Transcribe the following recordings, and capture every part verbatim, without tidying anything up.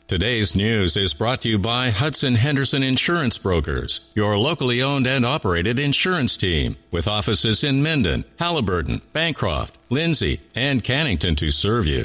Today's news is brought to you by Hudson Henderson Insurance Brokers, your locally owned and operated insurance team, with offices in Minden, Halliburton, Bancroft, Lindsay, and Cannington to serve you.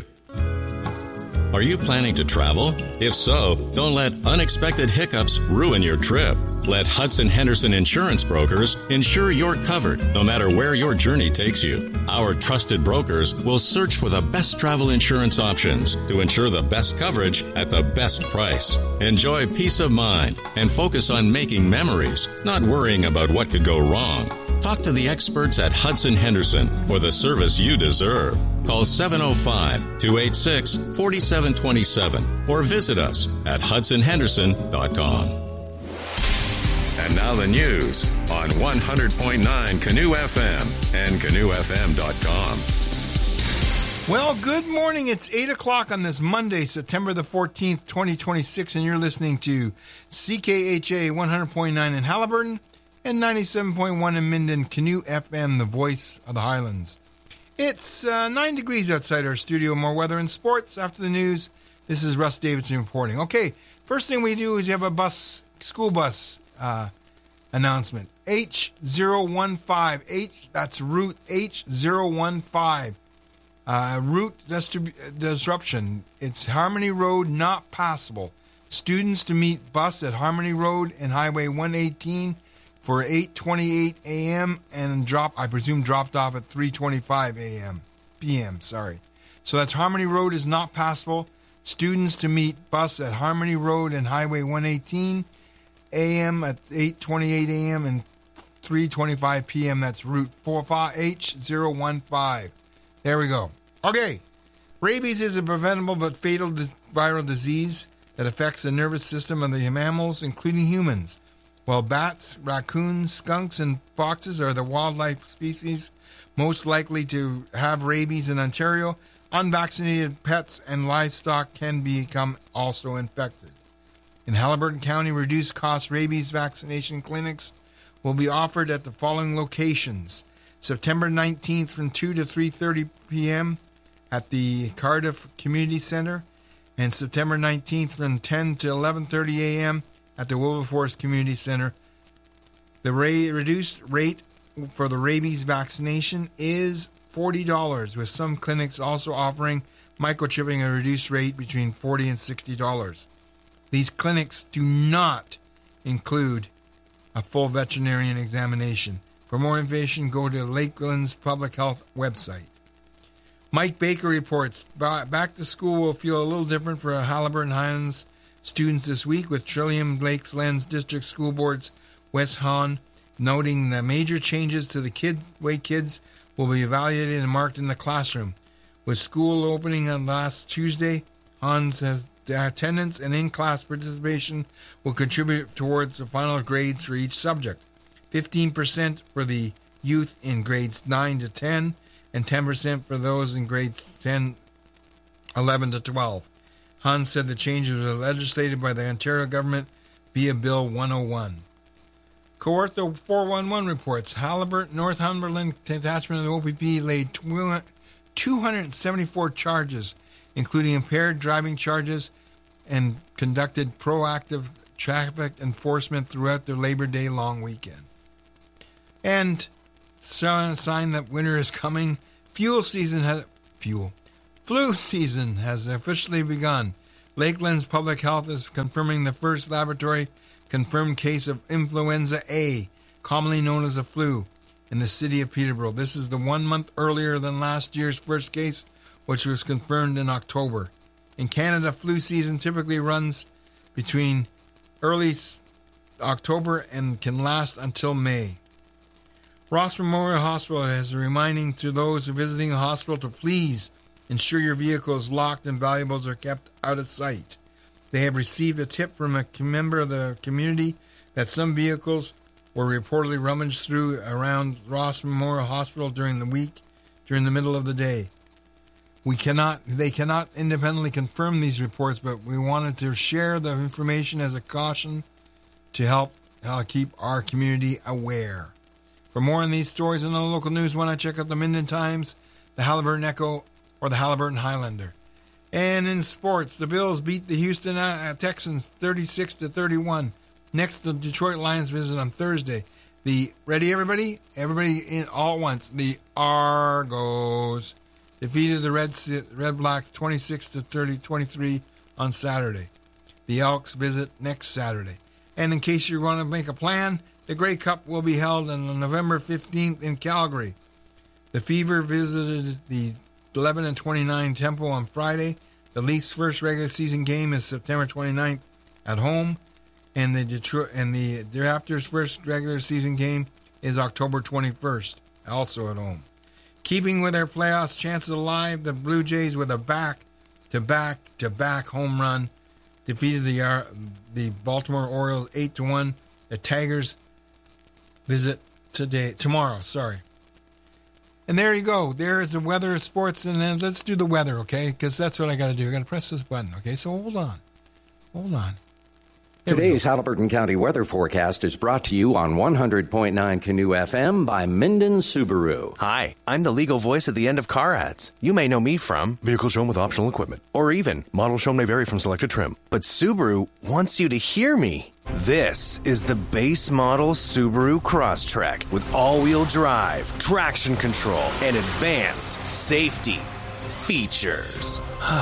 Are you planning to travel? If so, don't let unexpected hiccups ruin your trip. Let Hudson Henderson Insurance Brokers ensure you're covered no matter where your journey takes you. Our trusted brokers will search for the best travel insurance options to ensure the best coverage at the best price. Enjoy peace of mind and focus on making memories, not worrying about what could go wrong. Talk to the experts at Hudson Henderson for the service you deserve. Call seven oh five, two eight six, four seven two seven or visit us at hudson henderson dot com. And now the news on one hundred point nine Canoe F M and canoe f m dot com. Well, good morning. It's eight o'clock on this Monday, September the fourteenth, twenty twenty-six, and you're listening to C K H A one hundred point nine in Halliburton and ninety-seven point one in Minden, Canoe F M, the voice of the Highlands. It's uh, nine degrees outside our studio. More weather and sports after the news. This is Russ Davidson reporting. Okay, first thing we do is you have a bus, school bus uh, announcement. H zero one five. H, that's route H zero one five. Uh, route distrib- disruption. It's Harmony Road not passable. Students to meet bus at Harmony Road and Highway one eighteen for eight twenty-eight a.m. and drop, I presume, dropped off at three twenty-five a.m. p m. Sorry. So that's Harmony Road is not passable. Students to meet bus at Harmony Road and Highway one eighteen a.m. at eight twenty-eight a.m. and three twenty-five p.m. That's route H zero one five. There we go. Okay. Rabies is a preventable but fatal viral disease that affects the nervous system of the mammals, including humans. While bats, raccoons, skunks, and foxes are the wildlife species most likely to have rabies in Ontario, unvaccinated pets and livestock can become also infected. In Halliburton County, reduced cost rabies vaccination clinics will be offered at the following locations. September nineteenth from two to three thirty p.m. at the Cardiff Community Centre, and September nineteenth from ten to eleven thirty a.m. at the Wilberforce Community Centre. The ra- reduced rate for the rabies vaccination is forty dollars, with some clinics also offering microchipping at a reduced rate between forty dollars and sixty dollars. These clinics do not include a full veterinarian examination. For more information, go to Lakeland's Public Health website. Mike Baker reports, back to school will feel a little different for Halliburton Highlands students this week, with Trillium Lakes Lens District School Board's Wes Hahn noting the major changes to the kids, way kids will be evaluated and marked in the classroom. With school opening on last Tuesday, Hahn says the attendance and in-class participation will contribute towards the final grades for each subject. fifteen percent for the youth in grades nine to ten, and ten percent for those in grades ten, eleven to twelve. Hahn said the changes were legislated by the Ontario government via Bill one oh one. Coortho four one one reports Halliburton Northumberland detachment of the O P P laid two hundred seventy-four charges, including impaired driving charges, and conducted proactive traffic enforcement throughout their Labor Day long weekend. And a sign that winter is coming. Fuel season has fuel. Flu season has officially begun. Lakeland's Public Health is confirming the first laboratory confirmed case of influenza A, commonly known as the flu, in the city of Peterborough. This is the one month earlier than last year's first case, which was confirmed in October. In Canada, flu season typically runs between early October and can last until May. Ross Memorial Hospital is reminding to those visiting the hospital to please ensure your vehicle is locked and valuables are kept out of sight. They have received a tip from a member of the community that some vehicles were reportedly rummaged through around Ross Memorial Hospital during the week, during the middle of the day. We cannot, they cannot independently confirm these reports, but we wanted to share the information as a caution to help uh, keep our community aware. For more on these stories and other local news, why not check out the Minden Times, the Halliburton Echo, or the Halliburton Highlander. And in sports, the Bills beat the Houston uh, Texans thirty-six to thirty-one. Next, the Detroit Lions visit on Thursday. The ready, everybody? Everybody in all at once. The Argos defeated the Red Red Blacks twenty-six to thirty twenty-three on Saturday. The Elks visit next Saturday. And in case you want to make a plan, the Grey Cup will be held on November fifteenth in Calgary. The Fever visited the eleven and twenty-nine Tempo on Friday. The Leafs' first regular season game is September twenty-ninth at home, and the Detroit and the Raptors' first regular season game is October twenty-first, also at home. Keeping with their playoffs chances alive, the Blue Jays with a back-to-back-to-back home run defeated the uh, the Baltimore Orioles eight to one. The Tigers visit today tomorrow, sorry. And there you go. There's the weather, sports, and then let's do the weather, okay? Because that's what I got to do. I got to press this button, okay? So hold on. Hold on. There Today's Halliburton County weather forecast is brought to you on one hundred point nine Canoe F M by Minden Subaru. Hi, I'm the legal voice at the end of car ads. You may know me from vehicle shown with optional equipment, or even model shown may vary from selected trim. But Subaru wants you to hear me. This is the base model Subaru Crosstrek with all-wheel drive, traction control, and advanced safety features.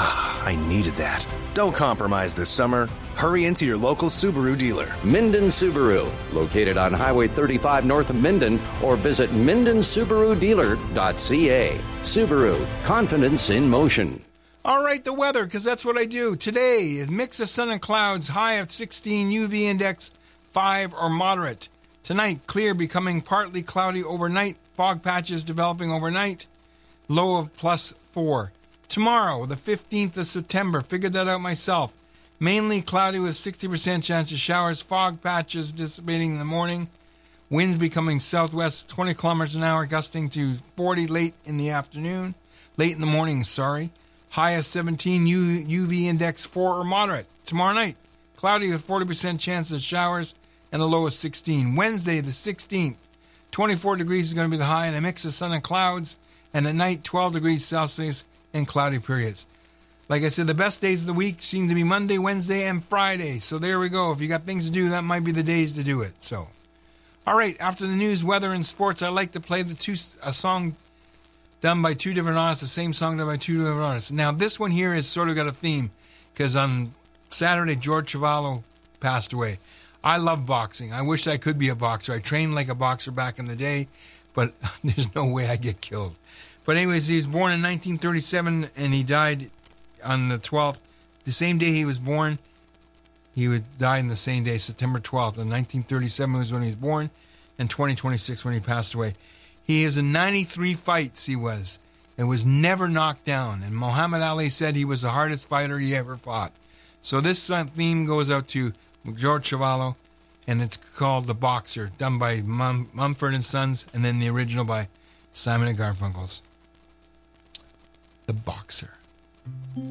I needed that. Don't compromise this summer. Hurry into your local Subaru dealer. Minden Subaru, located on Highway thirty-five north of Minden, or visit minden subaru dealer dot c a. Subaru, confidence in motion. All right, the weather, because that's what I do. Today is mix of sun and clouds, high of sixteen, U V index five or moderate. Tonight, clear, becoming partly cloudy overnight, fog patches developing overnight, low of plus four. Tomorrow, the fifteenth of September, figured that out myself. Mainly cloudy with sixty percent chance of showers, fog patches dissipating in the morning, winds becoming southwest twenty kilometers an hour, gusting to forty late in the afternoon, late in the morning, sorry. High of seventeen, U V index four or moderate. Tomorrow night, cloudy with forty percent chance of showers and a low of sixteen. Wednesday, the sixteenth, twenty-four degrees is going to be the high and a mix of sun and clouds, and at night, twelve degrees Celsius and cloudy periods. Like I said, the best days of the week seem to be Monday, Wednesday, and Friday. So there we go. If you got things to do, that might be the days to do it. So, all right. After the news, weather, and sports, I like to play the two a song done by two different artists, the same song done by two different artists. Now, this one here has sort of got a theme because on Saturday, George Chuvalo passed away. I love boxing. I wish I could be a boxer. I trained like a boxer back in the day, but there's no way I get killed. But anyways, he was born in nineteen thirty-seven, and he died on the twelfth. The same day he was born, he would die in the same day, September twelfth. In nineteen thirty-seven was when he was born, and twenty twenty-six when he passed away. He is in ninety-three fights, he was, and was never knocked down. And Muhammad Ali said he was the hardest fighter he ever fought. So this theme goes out to George Chuvalo, and it's called The Boxer, done by Mum, Mumford and Sons, and then the original by Simon and Garfunkel's The Boxer.